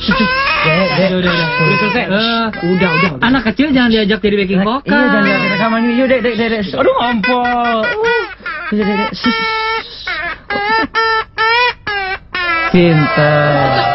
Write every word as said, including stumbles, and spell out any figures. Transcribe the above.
Dek, dek, udah, udah, udah selesai. Eh, Udah, udah. anak kecil jangan diajak jadi backing vokal. Iya, jangan lihat rekaman ini. Yuk, dek, dek, dek, dek. Aduh, ngompol. Uh. Dek, dek, dek. Sus. Pinter.